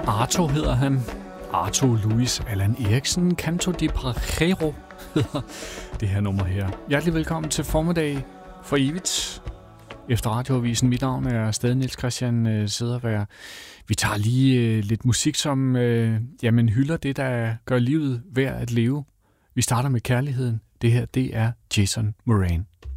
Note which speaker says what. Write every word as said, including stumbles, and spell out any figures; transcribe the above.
Speaker 1: Arto hedder han. Arto Luis Allan Eriksen, Canto di Pajero hedder det her nummer her. Hjertelig velkommen til formiddag for evigt. Efter radioavisen, mit navn er stadig Niels Christian øh, Sederberg. Vi tager lige øh, lidt musik, som øh, jamen, hylder det, der gør livet værd at leve. Vi starter med kærligheden. Det her, det er Jason Moran.